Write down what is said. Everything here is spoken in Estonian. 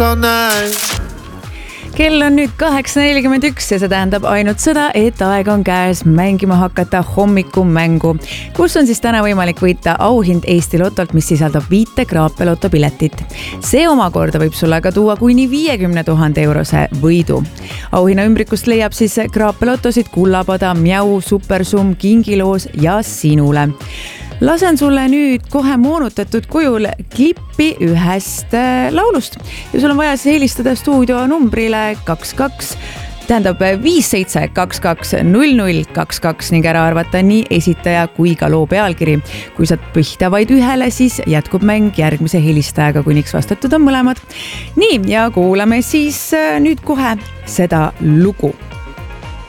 Kell on nüüd 8:41 ja see tähendab ainult seda, et aeg on käes mängima hakata hommikumängu, kus on siis täna võimalik võita auhind Eesti Lotolt, mis sisaldab 5 Kraape Loto piletit. See omakorda võib sulle ka tuua kuni 50 000 eurose võidu. Auhinna ümbrikust leiab siis Kraape Lotosid Kullapada, Mjau, Supersum, Kingiloos ja Sinule. Lasen sulle nüüd kohe moonutatud kujul klippi ühest laulust ja sul on vaja siis helistada stuudio numbrile 5722 0022 ning ära arvata nii esitaja kui ka loo pealkiri. Kui saad pihta vaid ühele, siis jätkub mäng järgmise helistajaga, kuniks vastatud on mõlemad. Nii, ja kuulame siis nüüd kohe seda lugu.